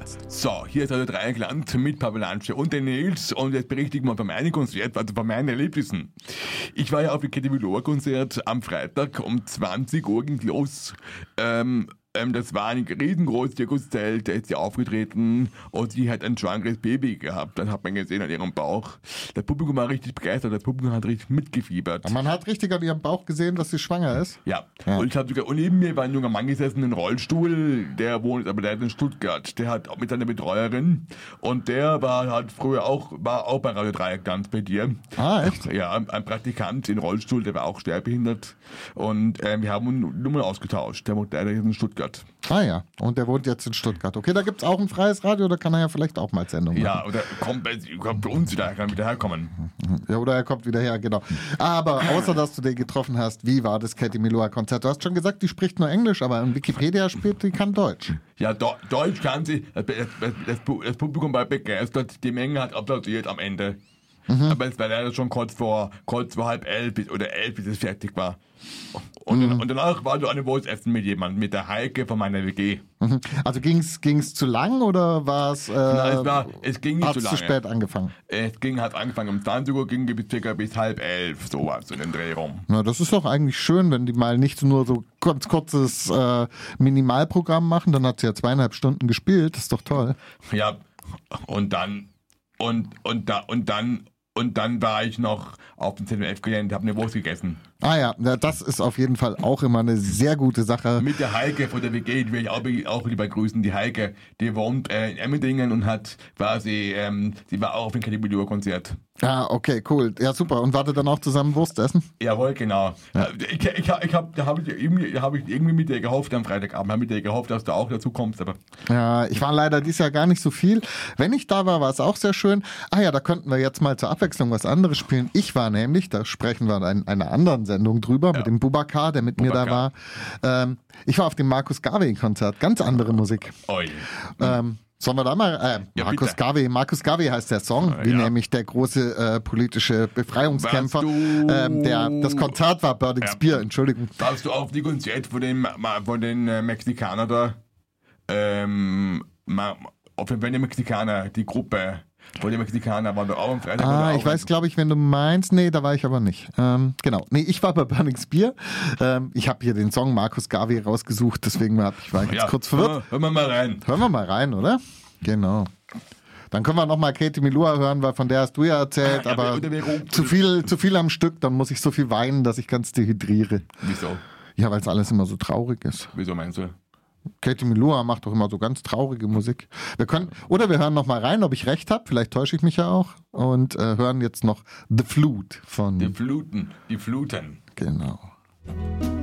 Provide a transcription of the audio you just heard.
So, hier ist also Dreieckland mit Pavalanche und den Nils und jetzt berichte ich mal von meinem Konzert, also von meinen Erlebnissen. Ich war ja auf dem Katy Konzert am Freitag um 20 Uhr ging los. Das war ein riesengroßes Zirkuszelt, da ist sie aufgetreten und sie hat ein schwangeres Baby gehabt. Das hat man gesehen an ihrem Bauch. Das Publikum war richtig begeistert, das Publikum hat richtig mitgefiebert. Man hat richtig an ihrem Bauch gesehen, dass sie schwanger ist? Ja. Und ich habe sogar, und neben mir war ein junger Mann gesessen, in einem Rollstuhl, der wohnt aber leider in Stuttgart. Der hat auch mit seiner Betreuerin und der war auch bei Radio Dreieckland bei dir. Ah, echt? Ja, ein Praktikant in Rollstuhl, der war auch schwerbehindert und wir haben Nummern ausgetauscht. Der wohnt leider in Stuttgart. Ah ja, und der wohnt jetzt in Stuttgart. Okay, da gibt's auch ein freies Radio, da kann er ja vielleicht auch mal Sendung machen. Ja, oder kommt bei uns wieder, er kann wieder herkommen. Ja, oder er kommt wieder her, genau. Aber außer, dass du den getroffen hast, wie war das Katy Konzert? Du hast schon gesagt, die spricht nur Englisch, aber in Wikipedia spielt, die kann Deutsch. Ja, Deutsch kann sie. Das Publikum war begeistert, die Menge hat applaudiert am Ende. Aber es war leider schon kurz vor 10:30 oder 11, bis es fertig war. Und danach war so eine Wurst essen mit jemandem, mit der Heike von meiner WG. Also ging's zu lang oder war's? Es ging nicht zu lange. Zu spät angefangen? Hat angefangen um 20 Uhr, ging circa bis 10:30, sowas, so in den Dreh rum. Na, das ist doch eigentlich schön, wenn die mal nicht nur so kurzes Minimalprogramm machen, dann hat sie ja 2,5 Stunden gespielt, das ist doch toll. Ja, und dann war ich noch auf dem ZDF-Gelände, habe eine Wurst gegessen. Ah ja, das ist auf jeden Fall auch immer eine sehr gute Sache. Mit der Heike von der WG, die will ich auch lieber grüßen. Die Heike, die wohnt in Emmendingen und sie war auch auf dem Katy Konzert. Ah, okay, cool. Ja, super. Und wart ihr dann auch zusammen Wurst essen? Jawohl, genau. Ja. Da habe ich irgendwie mit dir gehofft am Freitagabend, habe mit dir gehofft, dass du auch dazu kommst. Aber ja, ich war leider dieses Jahr gar nicht so viel. Wenn ich da war, war es auch sehr schön. Ah ja, da könnten wir jetzt mal zur Abwechslung was anderes spielen. Ich war nämlich, da sprechen wir in einer anderen Sendung drüber, mit dem Bubakar, der mit mir da war. Ich war auf dem Markus Garvey-Konzert. Ganz andere Musik. Oi. Sollen wir da mal, Markus Garvey heißt der Song, wie nämlich der große politische Befreiungskämpfer. Das Konzert war Burning Spear, Entschuldigung. Warst du auf die Konzert von den Mexikanern da? Auf den Mexikaner, die Gruppe von den Mexikanern war da auch am Freitag. Ich weiß, glaube ich, wenn du meinst, nee, da war ich aber nicht. Genau, nee, ich war bei Burning Spear. Ich habe hier den Song Markus Garvey rausgesucht, deswegen war ich jetzt kurz verwirrt. Hören wir mal rein. Hören wir mal rein, oder? Genau. Dann können wir nochmal Katy hören, weil von der hast du ja erzählt, aber zu viel am Stück, dann muss ich so viel weinen, dass ich ganz dehydriere. Wieso? Ja, weil es alles immer so traurig ist. Wieso meinst du? Katy macht doch immer so ganz traurige Musik. Wir hören noch mal rein, ob ich recht habe. Vielleicht täusche ich mich ja auch. Und hören jetzt noch The Flute von... Die Fluten. Genau.